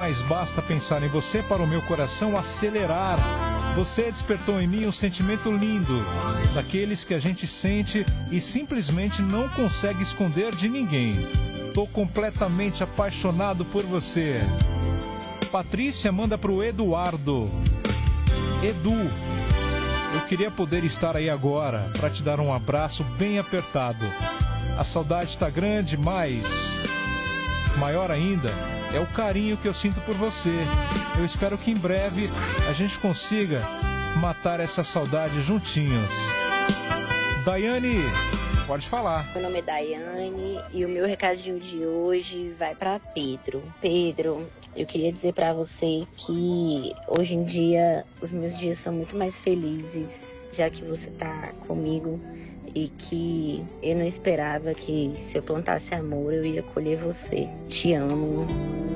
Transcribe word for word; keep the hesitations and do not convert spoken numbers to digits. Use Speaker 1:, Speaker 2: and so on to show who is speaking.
Speaker 1: mas basta pensar em você para o meu coração acelerar. Você despertou em mim um sentimento lindo, daqueles que a gente sente e simplesmente não consegue esconder de ninguém. Tô completamente apaixonado por você. Patrícia manda pro Eduardo. Edu, eu queria poder estar aí agora para te dar um abraço bem apertado. A saudade tá grande, mas maior ainda é o carinho que eu sinto por você. Eu espero que em breve a gente consiga matar essa saudade juntinhos. Daiane, pode falar.
Speaker 2: Meu nome é Daiane e o meu recadinho de hoje vai para Pedro. Pedro, eu queria dizer para você que hoje em dia os meus dias são muito mais felizes, já que você tá comigo, e que eu não esperava que se eu plantasse amor eu ia colher você. Te amo.